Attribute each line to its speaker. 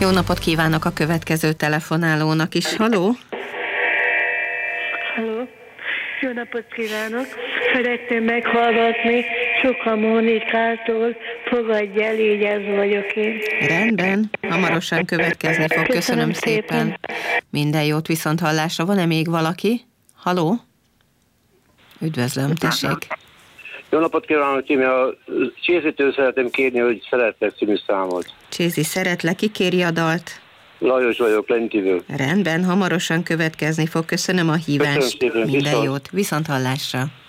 Speaker 1: Jó napot kívánok a következő telefonálónak is. Haló?
Speaker 2: Halló, jó napot kívánok! Szeretném meghallgatni Csuka Mónikától, fogadj el, így ez vagyok én.
Speaker 1: Rendben, hamarosan következni fog. Köszönöm szépen. Minden jót, viszont hallásra. Van-e még valaki? Haló? Üdvözlöm, tessék.
Speaker 3: Jó napot kívánok, Timi! A Csézitől szeretném kérni, hogy Szeretlek című számot.
Speaker 1: Csézi, szeretlek, ki kéri a dalt?
Speaker 3: Lajos vagyok, Lentiből.
Speaker 1: Rendben, hamarosan következni fog. Köszönöm a hívást.
Speaker 3: Köszönöm szépen,
Speaker 1: Minden
Speaker 3: viszont.
Speaker 1: jót, viszont hallásra.